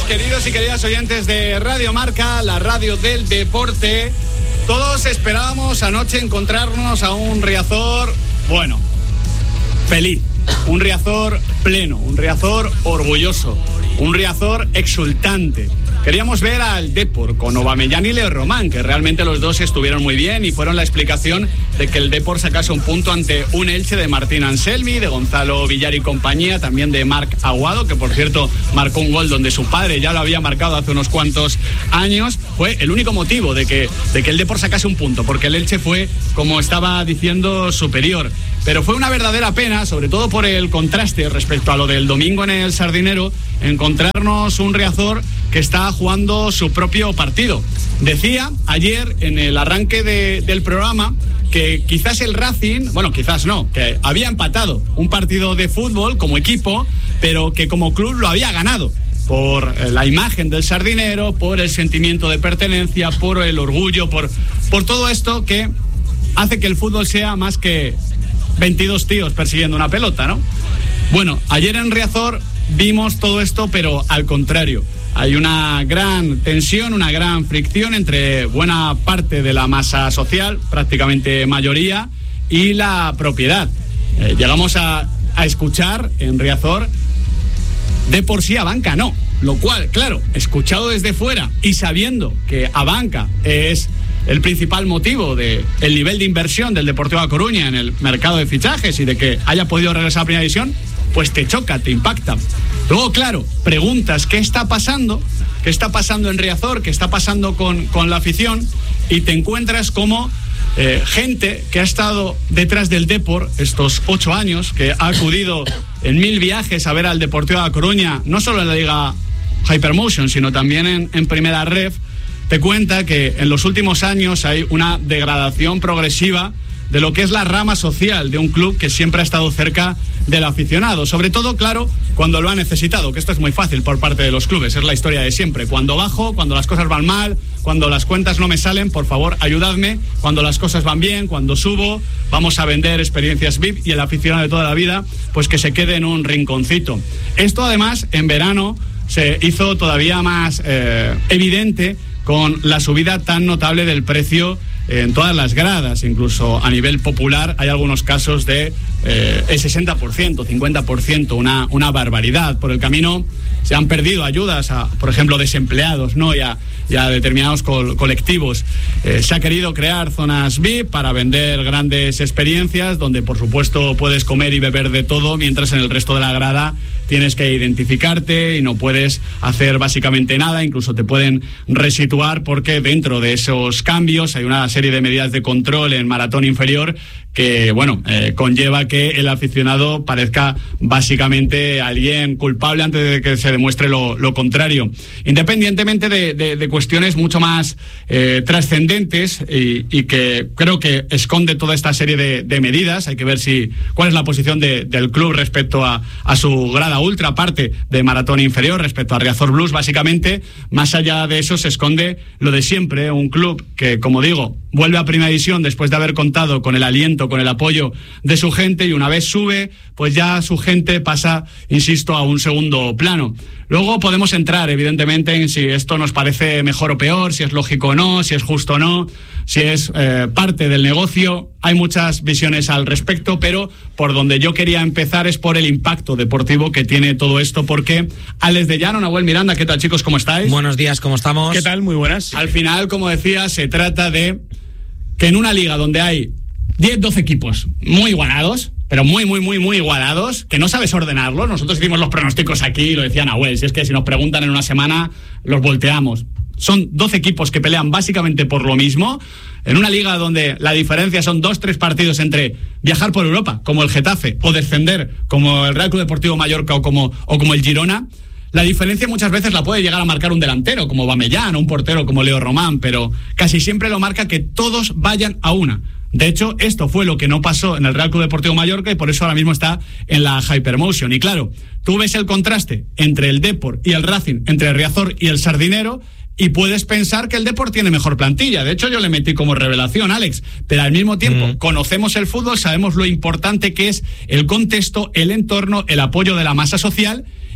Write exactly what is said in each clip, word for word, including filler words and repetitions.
queridos y queridas oyentes de Radio Marca, la radio del deporte. Todos esperábamos anoche encontrarnos a un Riazor, bueno, feliz, un Riazor pleno, un Riazor orgulloso, un Riazor exultante. Queríamos ver al Depor con Aubameyang y Leo Román, que realmente los dos estuvieron muy bien y fueron la explicación de que el Depor sacase un punto ante un Elche de Martín Anselmi, de Gonzalo Villar y compañía, también de Marc Aguado, que por cierto marcó un gol donde su padre ya lo había marcado hace unos cuantos años. Fue el único motivo de que, de que el Depor sacase un punto, porque el Elche fue, como estaba diciendo, superior. Pero fue una verdadera pena, sobre todo por el contraste respecto a lo del domingo en el Sardinero, encontrarnos un Riazor que está jugando su propio partido. Decía ayer en el arranque de, del programa que quizás el Racing, bueno, quizás no, que había empatado un partido de fútbol como equipo, pero que como club lo había ganado por la imagen del Sardinero, por el sentimiento de pertenencia, por el orgullo, por, por todo esto que hace que el fútbol sea más que veintidós tíos persiguiendo una pelota, ¿no? Bueno, ayer en Riazor vimos todo esto, pero al contrario. Hay una gran tensión, una gran fricción entre buena parte de la masa social, prácticamente mayoría, y la propiedad. Eh, llegamos a, a escuchar en Riazor de por sí Abanca no, lo cual, claro, escuchado desde fuera y sabiendo que Abanca es el principal motivo del nivel de inversión del Deportivo A Coruña en el mercado de fichajes y de que haya podido regresar a Primera División, pues te choca, te impacta. Luego, claro, preguntas qué está pasando, qué está pasando en Riazor, qué está pasando con, con la afición, y te encuentras como eh, gente que ha estado detrás del Depor estos ocho años, que ha acudido en mil viajes a ver al Deportivo de A Coruña, no solo en la Liga Hypermotion, sino también en, en Primera Ref, te cuenta que en los últimos años hay una degradación progresiva de lo que es la rama social de un club que siempre ha estado cerca del aficionado, sobre todo, claro, cuando lo ha necesitado, que esto es muy fácil por parte de los clubes, es la historia de siempre. Cuando bajo, cuando las cosas van mal, cuando las cuentas no me salen, por favor, ayudadme. Cuando las cosas van bien, cuando subo, vamos a vender experiencias V I P, y el aficionado de toda la vida, pues que se quede en un rinconcito. Esto, además, en verano se hizo todavía más eh, evidente con la subida tan notable del precio en todas las gradas. Incluso a nivel popular hay algunos casos de eh, el sesenta por ciento, cincuenta por ciento, una, una barbaridad. Por el camino se han perdido ayudas a, por ejemplo, desempleados, ¿no? y, a, y a determinados col- colectivos. Eh, se ha querido crear zonas V I P para vender grandes experiencias, donde por supuesto puedes comer y beber de todo, mientras en el resto de la grada tienes que identificarte y no puedes hacer básicamente nada. Incluso te pueden resituar, porque dentro de esos cambios hay una serie de medidas de control en maratón inferior que, bueno, eh, conlleva que el aficionado parezca básicamente alguien culpable antes de que se demuestre lo, lo contrario. Independientemente de, de, de cuestiones mucho más eh, trascendentes y, y que creo que esconde toda esta serie de, de medidas, hay que ver si cuál es la posición de, del club respecto a, a su grada ultra, aparte de maratón inferior, respecto a Riazor Blues. Básicamente, más allá de eso se esconde lo de siempre, un club que, como digo, vuelve a Primera División después de haber contado con el aliento, con el apoyo de su gente, y una vez sube, pues ya su gente pasa, insisto, a un segundo plano. Luego podemos entrar, evidentemente, en si esto nos parece mejor o peor, si es lógico o no, si es justo o no, si es eh, parte del negocio. Hay muchas visiones al respecto, pero por donde yo quería empezar es por el impacto deportivo que tiene todo esto, porque Alex de Llano, Nahuel Miranda, ¿qué tal, chicos? ¿Cómo estáis? Buenos días, ¿cómo estamos? ¿Qué tal? Muy buenas. Al final, como decía, se trata de que en una liga donde hay diez, doce equipos muy igualados, pero muy, muy, muy, muy igualados, que no sabes ordenarlos. Nosotros hicimos los pronósticos aquí y lo decía Nahuel, si es que si nos preguntan en una semana, los volteamos. Son doce equipos que pelean básicamente por lo mismo, en una liga donde la diferencia son dos, tres partidos entre viajar por Europa, como el Getafe, o descender, como el Real Club Deportivo Mallorca o como, o como el Girona. La diferencia muchas veces la puede llegar a marcar un delantero como Aubameyang o un portero como Leo Román, pero casi siempre lo marca que todos vayan a una. De hecho, esto fue lo que no pasó en el Real Club Deportivo Mallorca, y por eso ahora mismo está en la Hypermotion. Y claro, tú ves el contraste entre el Depor y el Racing, entre el Riazor y el Sardinero, y puedes pensar que el Depor tiene mejor plantilla. De hecho, yo le metí como revelación, Alex, pero al mismo tiempo mm. conocemos el fútbol, sabemos lo importante que es el contexto, el entorno, el apoyo de la masa social,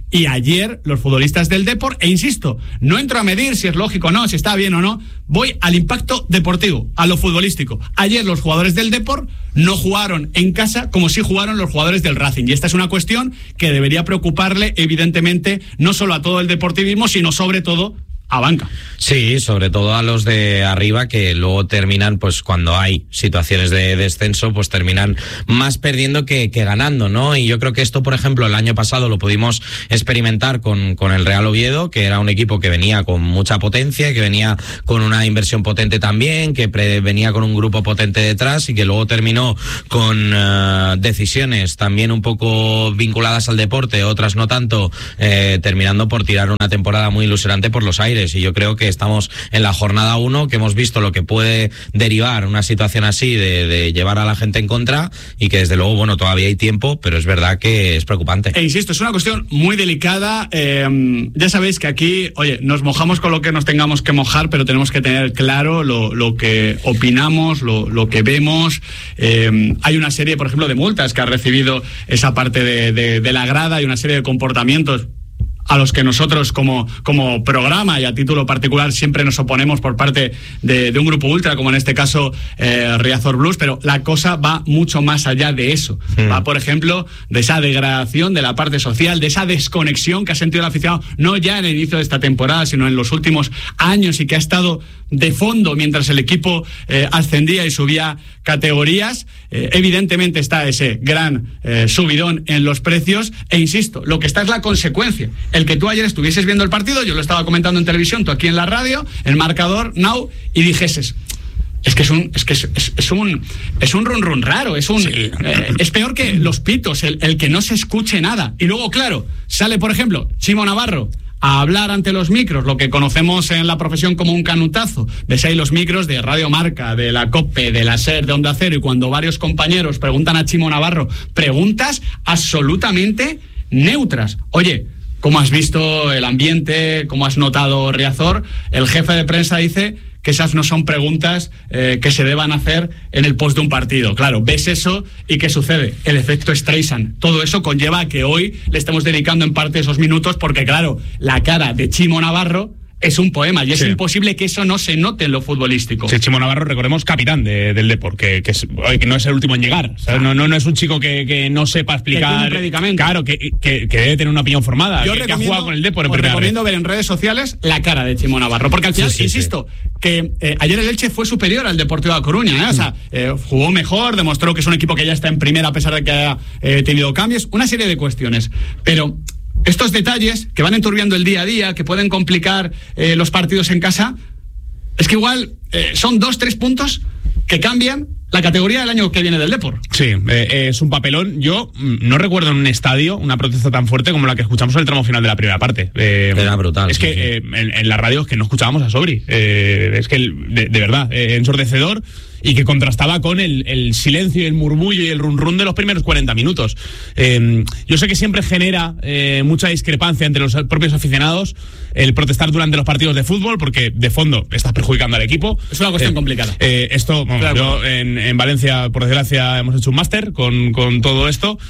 Y ayer los futbolistas del Depor, e insisto, no entro a medir si es lógico o no, si está bien o no, voy al impacto deportivo, a lo futbolístico. Ayer los jugadores del Depor no jugaron en casa como sí jugaron los jugadores del Racing. Y esta es una cuestión que debería preocuparle, evidentemente, no solo a todo el deportivismo, sino sobre todo a banca. Sí, sobre todo a los de arriba, que luego terminan, pues cuando hay situaciones de descenso, pues terminan más perdiendo que, que ganando, ¿no? Y yo creo que esto, por ejemplo, el año pasado lo pudimos experimentar con, con el Real Oviedo, que era un equipo que venía con mucha potencia, que venía con una inversión potente también, que pre- venía con un grupo potente detrás y que luego terminó con uh, decisiones también un poco vinculadas al deporte, otras no tanto, eh, terminando por tirar una temporada muy ilusionante por los aires. Y yo creo que estamos en la jornada uno, que hemos visto lo que puede derivar una situación así de, de llevar a la gente en contra, y que desde luego, bueno, todavía hay tiempo, pero es verdad que es preocupante. E insisto, es una cuestión muy delicada. Eh, ya sabéis que aquí, oye, nos mojamos con lo que nos tengamos que mojar, pero tenemos que tener claro lo, lo que opinamos, lo, lo que vemos. Eh, hay una serie, por ejemplo, de multas que ha recibido esa parte de, de, de la grada, hay una serie de comportamientos a los que nosotros como, como programa y a título particular siempre nos oponemos por parte de, de un grupo ultra, como en este caso eh, Riazor Blues, pero la cosa va mucho más allá de eso. Mm. Va, por ejemplo, de esa degradación de la parte social, de esa desconexión que ha sentido el aficionado, no ya en el inicio de esta temporada, sino en los últimos años, y que ha estado de fondo mientras el equipo eh, ascendía y subía categorías. Eh, evidentemente está ese gran eh, subidón en los precios, e insisto, lo que está es la consecuencia. El que tú ayer estuvieses viendo el partido, yo lo estaba comentando en televisión, tú aquí en la radio, el marcador, now, y dijeses, es que es un es que es, es, es un es un run run raro, es un sí. eh, es peor que los pitos, el, el que no se escuche nada. Y luego, claro, sale, por ejemplo, Chimo Navarro a hablar ante los micros, lo que conocemos en la profesión como un canutazo. Ves ahí los micros de Radio Marca, de la COPE, de la SER, de Onda Cero, y cuando varios compañeros preguntan a Chimo Navarro preguntas absolutamente neutras. Oye, ¿cómo has visto el ambiente? ¿Cómo has notado Riazor? El jefe de prensa dice que esas no son preguntas eh, que se deban hacer en el post de un partido. Claro, ves eso y ¿qué sucede? El efecto Streisand. Todo eso conlleva a que hoy le estemos dedicando en parte esos minutos, porque claro, la cara de Chimo Navarro es un poema, y es sí. imposible que eso no se note en lo futbolístico. Sí, Chimo Navarro, recordemos, capitán de, del Depor, que, que, es, que no es el último en llegar. O sea, ah. no, no, no es un chico que, que no sepa explicar. Que un claro, que, que, que debe tener una opinión formada. Yo que, que ha jugado con el Depor en os primera recomiendo vez. ver en redes sociales la cara de Chimo Navarro, porque al final, sí, sí, insisto, sí. que eh, ayer el Elche fue superior al Deportivo de A Coruña, ¿eh? O sea, eh, jugó mejor, demostró que es un equipo que ya está en primera a pesar de que haya eh, tenido cambios, una serie de cuestiones, pero estos detalles que van enturbiando el día a día, que pueden complicar eh, los partidos en casa, es que igual eh, son dos, tres puntos que cambian la categoría del año que viene del Depor. Sí, eh, es un papelón. Yo no recuerdo en un estadio una protesta tan fuerte como la que escuchamos en el tramo final de la primera parte. Eh, Era brutal. Es que sí. eh, en, en la radio es que no escuchábamos a Sobri. Eh, es que, de, de verdad, eh, ensordecedor, y que contrastaba con el, el silencio y el murmullo y el run run de los primeros cuarenta minutos. Eh, yo sé que siempre genera eh, mucha discrepancia entre los propios aficionados el protestar durante los partidos de fútbol, porque de fondo estás perjudicando al equipo. Es una cuestión eh, complicada. Eh, esto, bueno, claro, yo en, en Valencia, por desgracia, hemos hecho un máster con, con todo esto,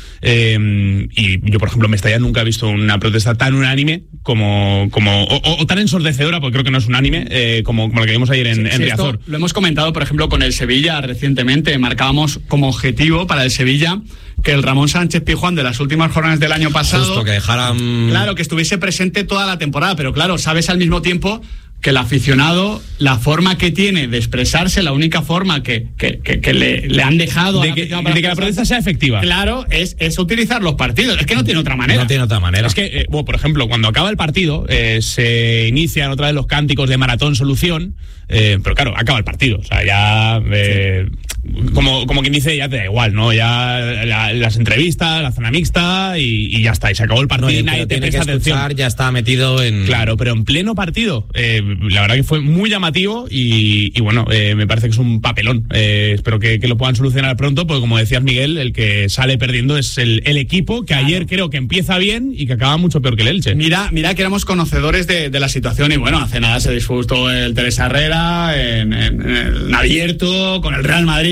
eh, y yo, por ejemplo, en Mestalla nunca he visto una protesta tan unánime como, como o, o tan ensordecedora, porque creo que no es unánime, eh, como, como la que vimos ayer en, sí, en sí, Riazor. Lo hemos comentado, por ejemplo, con el Sevilla recientemente. Marcábamos como objetivo para el Sevilla que el Ramón Sánchez Pizjuán de las últimas jornadas del año pasado, justo, que dejaran, claro, que estuviese presente toda la temporada, pero claro, sabes al mismo tiempo que el aficionado, la forma que tiene de expresarse, la única forma que, que, que, que le, le han dejado de, que, de que la protesta sea efectiva, claro, es, es utilizar los partidos. Es que no tiene otra manera. No tiene otra manera. Es que, eh, bueno, por ejemplo, cuando acaba el partido, eh, se inician otra vez los cánticos de Maratón Solución, eh, pero claro, acaba el partido. O sea, ya... Eh, sí. Como, como quien dice, ya te da igual, ¿no? Ya la, las entrevistas, la zona mixta y, y ya está, y se acabó el partido, no, y nadie te presta atención. Ya está metido en... Claro, pero en pleno partido, eh, la verdad que fue muy llamativo y, y bueno, eh, me parece que es un papelón. Eh, espero que, que lo puedan solucionar pronto, porque como decías, Miguel, el que sale perdiendo es el, el equipo, que claro, ayer creo que empieza bien y que acaba mucho peor que el Elche. Mira, mira que éramos conocedores de, de la situación, y bueno, hace nada se disfrutó el Teresa Herrera en, en, en abierto con el Real Madrid,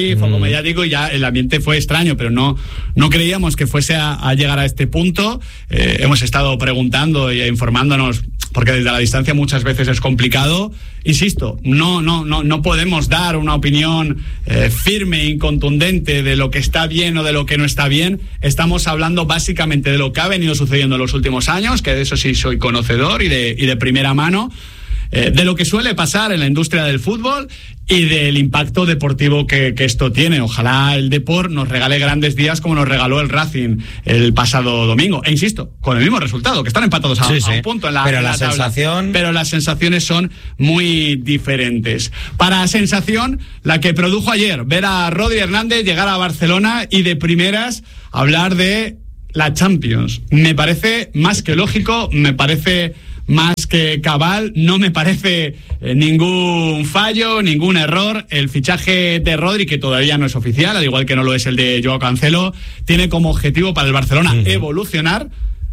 Madrid, foco mm. mediático, y ya el ambiente fue extraño, pero no, no creíamos que fuese a, a llegar a este punto. Eh, hemos estado preguntando e informándonos, porque desde la distancia muchas veces es complicado. Insisto, no, no, no, no podemos dar una opinión eh, firme e incontundente de lo que está bien o de lo que no está bien. Estamos hablando básicamente de lo que ha venido sucediendo en los últimos años, que de eso sí soy conocedor y de, y de primera mano, eh, de lo que suele pasar en la industria del fútbol y del impacto deportivo que, que esto tiene. Ojalá el Depor nos regale grandes días como nos regaló el Racing el pasado domingo. E insisto, con el mismo resultado, que están empatados a, sí, sí. a un punto en la, Pero en la, la tabla. sensación... Pero las sensaciones son muy diferentes. Para sensación, la que produjo ayer, ver a Rodri Hernández llegar a Barcelona y de primeras hablar de la Champions. Me parece más que lógico, me parece más que cabal, no me parece eh, ningún fallo, ningún error. El fichaje de Rodri, que todavía no es oficial, al igual que no lo es el de Joao Cancelo, tiene como objetivo para el Barcelona uh-huh. evolucionar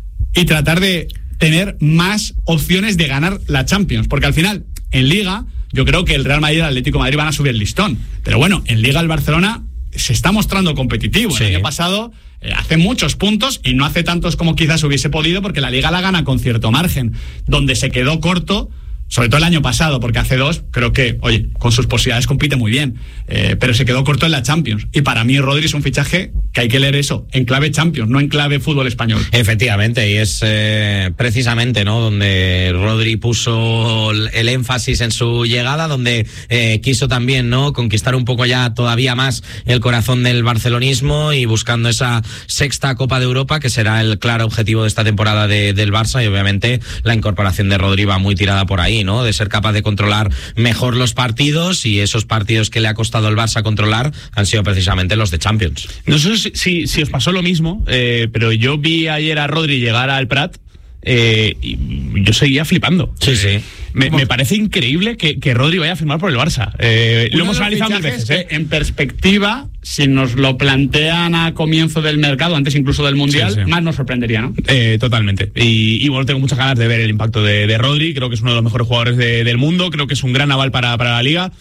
y tratar de tener más opciones de ganar la Champions, porque al final, en Liga, yo creo que el Real Madrid y el Atlético de Madrid van a subir el listón, pero bueno, en Liga el Barcelona se está mostrando competitivo. Sí. El año pasado eh, hace muchos puntos y no hace tantos como quizás hubiese podido, porque la Liga la gana con cierto margen. Donde se quedó corto, sobre todo el año pasado, porque hace dos, creo que, oye, con sus posibilidades compite muy bien, eh, pero se quedó corto en la Champions. Y para mí Rodri es un fichaje que hay que leer eso, en clave Champions, no en clave fútbol español. Efectivamente, y es eh, precisamente, ¿no?, donde Rodri puso el énfasis en su llegada, donde eh, quiso también, ¿no?, conquistar un poco ya todavía más el corazón del barcelonismo y buscando esa sexta Copa de Europa, que será el claro objetivo de esta temporada de, del Barça, y obviamente la incorporación de Rodri va muy tirada por ahí, ¿no?, de ser capaz de controlar mejor los partidos, y esos partidos que le ha costado al Barça controlar han sido precisamente los de Champions. No sé si, si, si os pasó lo mismo, eh, pero yo vi ayer a Rodri llegar al Prat eh, y yo seguía flipando. Sí, sí. Me, me parece increíble que, que Rodri vaya a firmar por el Barça. Eh, lo hemos analizado mil veces. ¿eh? En perspectiva, si nos lo plantean a comienzo del mercado, antes incluso del Mundial, sí, sí. más nos sorprendería, ¿no? Eh, totalmente. Y, y bueno, tengo muchas ganas de ver el impacto de, de Rodri. Creo que es uno de los mejores jugadores de, del mundo. Creo que es un gran aval para, para la Liga.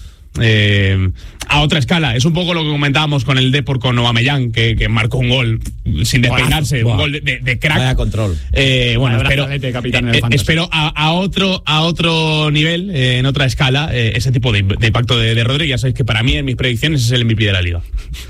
Eh, a otra escala, es un poco lo que comentábamos con el Depor con Aubameyang, que, que marcó un gol sin despeinarse, un gol de, de, de crack. Vaya control. Eh, bueno, espero, eh, espero a, a otro a otro nivel, eh, en otra escala, eh, ese tipo de, de impacto de, de Rodri. Ya sabéis que para mí, en mis predicciones, es el M V P de la Liga.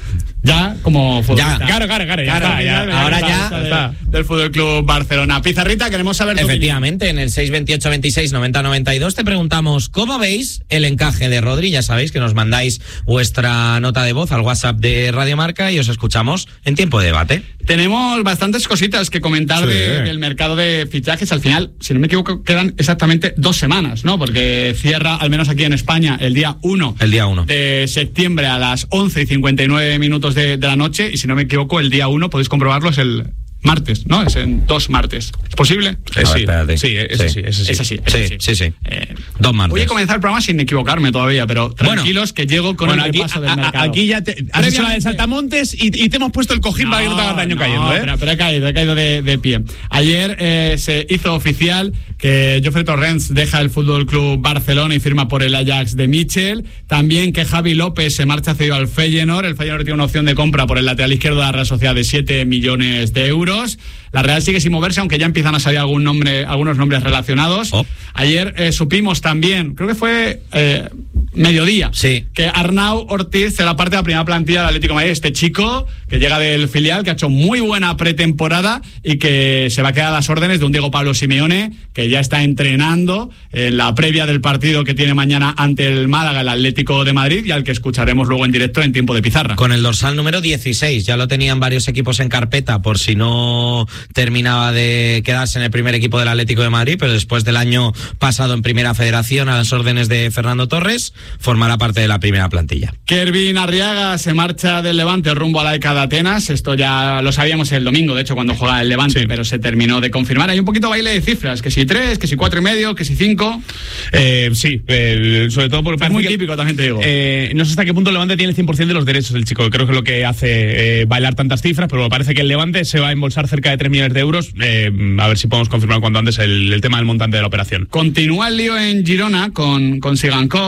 Ya, como futbolista. Ya, claro, claro, claro. Ya claro, está, ya, ya, ahora ya, ya, está, ya está. Del Fútbol Club Barcelona. Pizarrita, queremos saber tu Efectivamente, opinión. En el seis veintiocho veintiséis noventa noventa y dos te preguntamos cómo veis el encaje de Rodri. Ya sabéis que nos mandáis vuestra nota de voz al WhatsApp de Radio Marca y os escuchamos en tiempo de debate. Tenemos bastantes cositas que comentar sí. de, del mercado de fichajes. Al final, si no me equivoco, quedan exactamente dos semanas, ¿no? Porque cierra, al menos aquí en España, el día uno el día uno de septiembre a las once y cincuenta y nueve minutos de, de la noche. Y si no me equivoco, el día uno, podéis comprobarlo, es el martes, ¿no? Es en dos martes. ¿Es posible? Eh, sí, ver, sí, ese sí, ese sí. Es así, sí, sí, sí. sí. Eh, dos martes. Voy a comenzar el programa sin equivocarme todavía, pero tranquilos, bueno, que llego con bueno, el repaso aquí, del a, mercado. Aquí ya te has hecho la de Saltamontes y, y te hemos puesto el cojín no, para que no te hagas daño no, cayendo, ¿eh? Pero, pero he caído, he caído de, de pie. Ayer eh, se hizo oficial que Jofre Torrents deja el Fútbol Club Barcelona y firma por el Ajax de Michel. También que Javi López se marcha cedido al Feyenoord. El Feyenoord tiene una opción de compra por el lateral izquierdo de la Real Sociedad de siete millones de euros. La Real sigue sin moverse, aunque ya empiezan a salir algún nombre, algunos nombres relacionados. Oh. Ayer eh, supimos también, creo que fue eh, mediodía, sí. que Arnau Ortiz será parte de la primera plantilla del Atlético de Madrid. Este chico que llega del filial, que ha hecho muy buena pretemporada y que se va a quedar a las órdenes de un Diego Pablo Simeone, que ya está entrenando en la previa del partido que tiene mañana ante el Málaga, el Atlético de Madrid, y al que escucharemos luego en directo en tiempo de pizarra. Con el dorsal número dieciséis, ya lo tenían varios equipos en carpeta por si no terminaba de quedarse en el primer equipo del Atlético de Madrid, pero después del año pasado en Primera Federación a las órdenes de Fernando Torres, formará parte de la primera plantilla. Kervin Arriaga se marcha del Levante rumbo a la E C A de Atenas. Esto ya lo sabíamos el domingo, de hecho, cuando jugaba el Levante, sí. pero se terminó de confirmar. Hay un poquito baile de cifras, que si tres, que si cuatro y medio, que si cinco. Eh, sí, eh, sobre todo porque es muy típico, también te digo. Eh, no sé hasta qué punto el Levante tiene el cien por ciento de los derechos del chico. Creo que es lo que hace eh, bailar tantas cifras, pero me parece que el Levante se va a embolsar cerca de tres millones de euros. Eh, a ver si podemos confirmar cuanto antes el, el tema del montante de la operación. Continúa el lío en Girona con, con Sigankov, mientras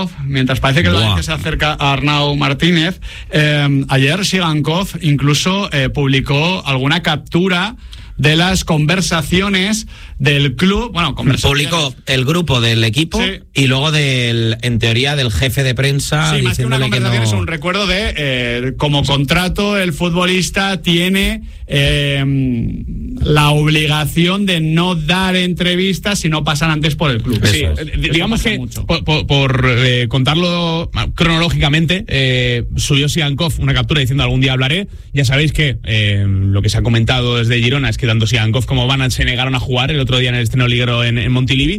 mientras parece que el Buah. Valencia se acerca a Arnau Martínez, eh, ayer Sigankov incluso eh, publicó alguna captura de las conversaciones del club, bueno, conversaciones. Publicó el grupo del equipo Sí. y luego del, en teoría, del jefe de prensa. Sí, más que una diciéndole que conversación no... es un recuerdo de eh, como contrato el futbolista tiene eh, la obligación de no dar entrevistas si no pasan antes por el club. Eso Sí, es. eh, digamos pasa que mucho. por, por- por, eh, contarlo cronológicamente, eh, subió Sigankov una captura diciendo algún día hablaré. Ya sabéis que eh, lo que se ha comentado desde Girona es que tanto Sigankov como Banat se negaron a jugar el otro día en el estreno liguero en, en Montilivi.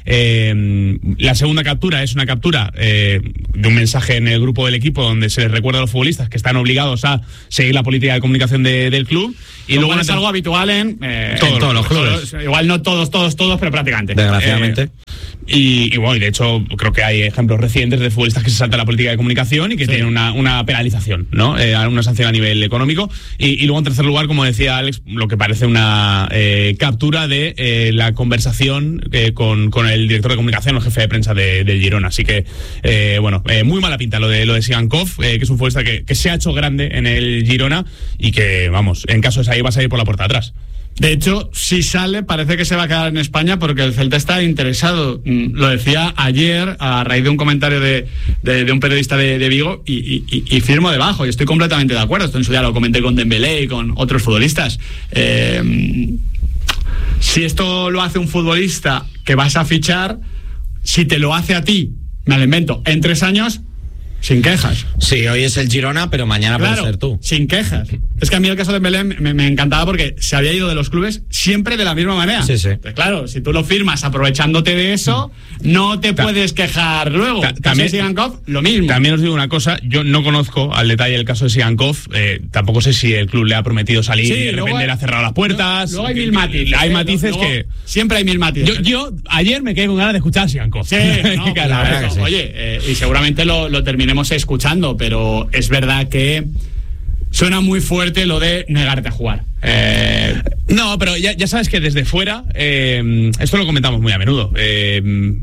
Eh, la segunda captura es una captura eh, de un mensaje en el grupo del equipo donde se les recuerda a los futbolistas que están obligados a seguir la política de comunicación de- del club. Y luego es una- algo habitual en, eh, Todos en todos los clubes. Igual no todos, todos, todos, pero prácticamente. Desgraciadamente. Eh, y, y bueno, y de hecho creo que hay ejemplos recientes de futbolistas que se saltan la política de comunicación y que Sí. tienen una, una penalización, ¿no? Eh, una sanción a nivel económico. Y, y luego en tercer lugar, como decía Alex, lo que parece una eh, captura de eh, la conversación eh, con, con el director de comunicación, el jefe de prensa de, del Girona. Así que, eh, bueno, eh, muy mala pinta lo de lo de Sigankov, eh, que es un futbolista que, que se ha hecho grande en el Girona y que, vamos, en caso de salir va a salir por la puerta de atrás. De hecho, si sale, parece que se va a quedar en España porque el Celta está interesado. Mm, Lo decía ayer a raíz de un comentario de, de, de un periodista de, de Vigo y, y, y firmo debajo. Y estoy completamente de acuerdo. Esto en su día lo comenté con Dembélé y con otros futbolistas. Eh, si esto lo hace un futbolista que vas a fichar, si te lo hace a ti, me lo invento, en tres años, sin quejas. Sí, hoy es el Girona, pero mañana Claro, puede ser tú. sin quejas. Es que a mí el caso de Dembélé me, me encantaba porque se había ido de los clubes siempre de la misma manera. Sí, sí. Entonces, claro, si tú lo firmas aprovechándote de eso, no te Ta- puedes quejar luego. Ta- Caso de también- Sigankov, lo mismo. También os digo una cosa, yo no conozco al detalle el caso de Sigankov, eh, tampoco sé si el club le ha prometido salir Sí, y de luego repente hay- le ha cerrado las puertas. Luego hay que- mil que- matices. Hay ¿eh? matices Luego, que... Siempre hay mil matices. Yo, yo ayer me quedé con ganas de escuchar a Sigankov. Sí, no, Que pues la la verdad verdad que que sí. oye, eh, y seguramente lo, lo terminemos escuchando, pero es verdad que suena muy fuerte lo de negarte a jugar. Eh, No, pero ya, ya sabes que desde fuera, eh, esto lo comentamos muy a menudo, eh,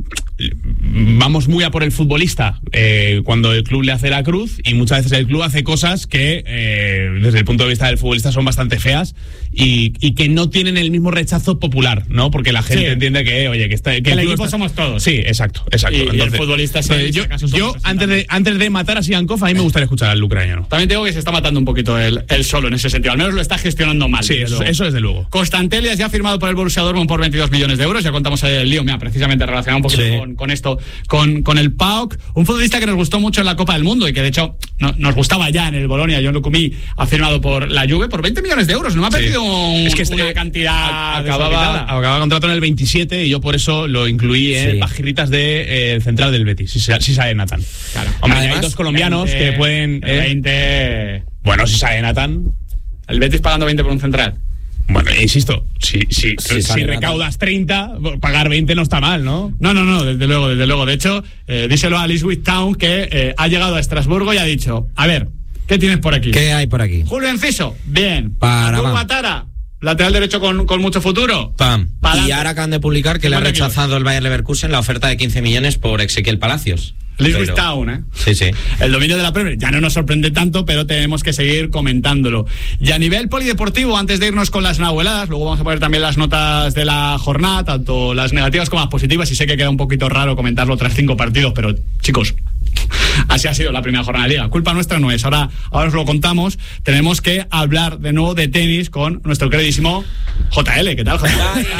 vamos muy a por el futbolista eh, cuando el club le hace la cruz y muchas veces el club hace cosas que eh, desde el punto de vista del futbolista son bastante feas y, y que no tienen el mismo rechazo popular, ¿no? Porque la gente Sí. entiende que, oye, que, está, que Que el club equipo está- somos todos. Sí, exacto, exacto. Y- y el futbolista es entonces, el- yo, si acaso somos yo representantes. antes de antes de matar a Sigankov, a mí me gustaría escuchar al ucraniano. También tengo que se está matando un poquito él, él solo en ese sentido. Al menos lo está gestionando mal. Sí, desde eso, luego. eso desde luego. Constantelias ya ha firmado por el Borussia Dortmund por veintidós millones de euros. Ya contamos el lío, mira, precisamente relacionado un poquito Sí. con, con esto, con, con el P A O K. Un futbolista que nos gustó mucho en la Copa del Mundo y que de hecho no, nos gustaba ya en el Bolonia. John Lukumi ha firmado por la Juve por veinte millones de euros. No me ha Sí. parecido un- Es que este- una cantidad a- acababa, desorbitada. acababa contrato en el veintisiete y yo por eso lo incluí en Sí. pagiritas de eh, el central del Betis, si, sa- si sale Nathan. Claro. Hombre, Además, hay dos colombianos veinte, que pueden... eh, veinte. bueno, si sale Nathan... El Betis pagando veinte por un central. Bueno, insisto, si, si, Sí, si sale recaudas treinta, pagar veinte no está mal, ¿no? No, no, no, desde luego, desde luego. De hecho, eh, díselo a Ipswich Town que eh, ha llegado a Estrasburgo y ha dicho, a ver, ¿qué tienes por aquí? ¿Qué hay por aquí? Julio Enciso, bien. Para Abdul más. Guatara, lateral derecho con, con mucho futuro. Pam. Pa'lante. Y ahora acaban de publicar que le ha cincuenta kilos. rechazado el Bayer Leverkusen la oferta de quince millones por Ezequiel Palacios. Ipswich Pero- Town, ¿eh? Sí, sí. El dominio de la Premier ya no nos sorprende tanto, pero tenemos que seguir comentándolo. Y a nivel polideportivo, antes de irnos con las nahueladas, luego vamos a poner también las notas de la jornada, tanto las negativas como las positivas, y sé que queda un poquito raro comentarlo tras cinco partidos, pero chicos, así ha sido la primera jornada de liga. Culpa nuestra no es, ahora, ahora os lo contamos. Tenemos que hablar de nuevo de tenis con nuestro queridísimo J L. ¿Qué tal, J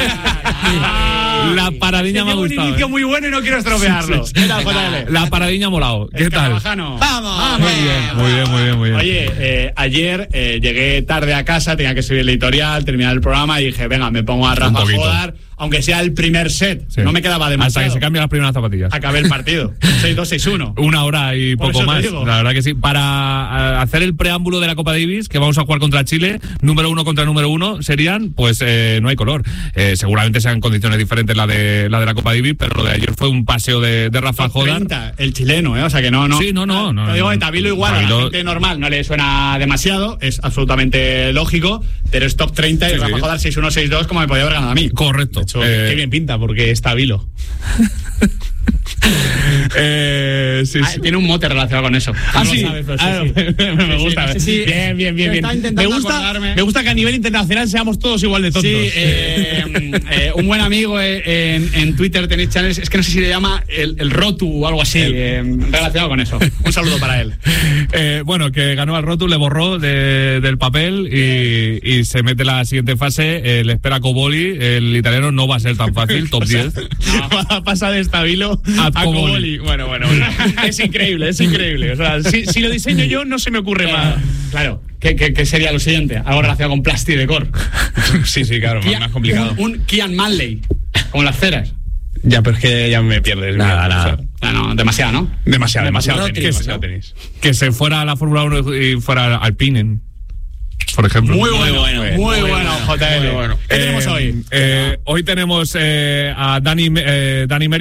L? La paradiña me ha Tenía un gustado. inicio ¿eh? muy bueno y no quiero estropearlo. ¿Qué tal, J L? La paradiña ha molado. ¿Qué tal? Escarabajano. ¡Vamos! Muy bien, muy bien, muy bien, muy bien. Oye, eh, ayer eh, llegué tarde a casa, tenía que escribir el editorial, terminar el programa y dije, venga, me pongo a Rafa poquito. Jodar, aunque sea el primer set. Sí. No me quedaba demasiado. Hasta que se cambian las primeras zapatillas. Acabé el partido. seis dos, seis uno. Una hora y Por poco eso te más. digo. La verdad que sí. Para eh, hacer el preámbulo de la Copa Davis, que vamos a jugar contra Chile, número uno contra número uno serían, pues eh, no hay color. Eh, seguramente sean condiciones diferentes la de la de la Copa Davis, pero lo de ayer fue un paseo de, de Rafa Jodar. treinta, el chileno, ¿eh? O sea que no, no. Sí, no, no, no, Te digo no, que no. Tabilo igual, a Tabilo- la gente normal no le suena demasiado, es absolutamente lógico, pero es top treinta y Sí, Rafa sí. Jodar seis uno, seis dos como me podía haber ganado a mí. Correcto. De hecho, Eh, qué bien pinta, porque está Vilo. eh, sí, Ah, sí. tiene un mote relacionado con eso. Ah, No lo sí. sabes, pero sí, Ah, sí. me, me Sí, gusta. sí, no sé si- bien, bien, bien, bien. Estaba Me intentando gusta, acordarme. me gusta que a nivel internacional seamos todos igual de tontos. Sí, eh, eh, un buen amigo eh, en, en Twitter tenéis channels, es que no sé si le llama el, el Rotu o algo así, eh, relacionado con eso. Un saludo para él. Eh, bueno, que ganó al Rotu, le borró de- del papel y, y se mete la siguiente fase. Eh, le espera Coboli. El italiano no va a ser tan fácil, top diez. No. Pasa de Stabilo A a Coboli. Coboli. Bueno, bueno, bueno. Es increíble, es increíble. O sea, si, si lo diseño yo, no se me ocurre más. Claro, ¿qué, qué, qué sería lo siguiente? Algo relacionado con Plasti Decor. Sí, sí, claro, más, más complicado. Un, un Kian Manley, como las ceras. Ya, pero es que ya me pierdes. Nada, mira, nada. o sea, Ah, no, demasiado, ¿no? demasiado, demasiado Rotis, tenis, demasiado ¿no? tenis. Que se fuera a la Fórmula uno y fuera Alpine, por ejemplo. Muy bueno, bueno, muy, muy bueno, bueno, J L. muy bueno. ¿Qué tenemos Eh, hoy? eh, hoy tenemos eh, a Dani, eh, Dani Meri